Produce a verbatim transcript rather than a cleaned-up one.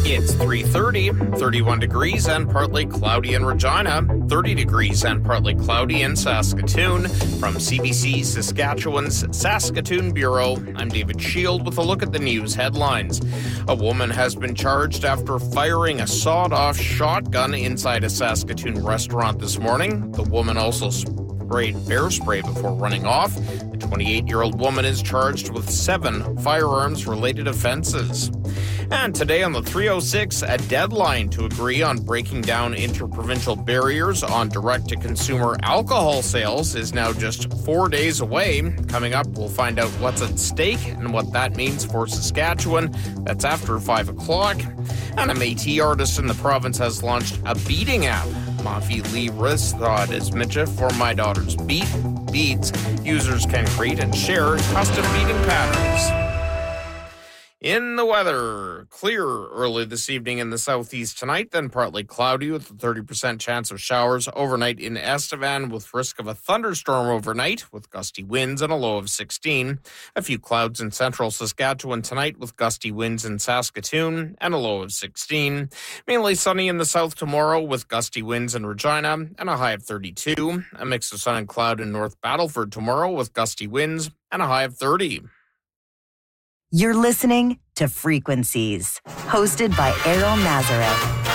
It's three thirty, thirty-one degrees and partly cloudy in Regina, thirty degrees and partly cloudy in Saskatoon. From C B C Saskatchewan's Saskatoon Bureau, I'm David Shield with a look at the news headlines. A woman has been charged after firing a sawed-off shotgun inside a Saskatoon restaurant this morning. The woman also sprayed bear spray before running off. The twenty-eight-year-old woman is charged with seven firearms-related offenses. And today on the three oh six, a deadline to agree on breaking down interprovincial barriers on direct-to-consumer alcohol sales is now just four days away. Coming up, we'll find out what's at stake and what that means for Saskatchewan. That's after five o'clock. And a Métis artist in the province has launched a beading app. Mafi Lee Ristod is Mitcha for My Daughter's Beat Beads. Users can create and share custom beading patterns. In the weather, clear early this evening in the southeast tonight, then partly cloudy with a thirty percent chance of showers overnight in Estevan with risk of a thunderstorm overnight with gusty winds and a low of sixteen. A few clouds in central Saskatchewan tonight with gusty winds in Saskatoon and a low of sixteen. Mainly sunny in the south tomorrow with gusty winds in Regina and a high of thirty-two. A mix of sun and cloud in North Battleford tomorrow with gusty winds and a high of thirty. You're listening to Frequencies, hosted by Errol Nazareth.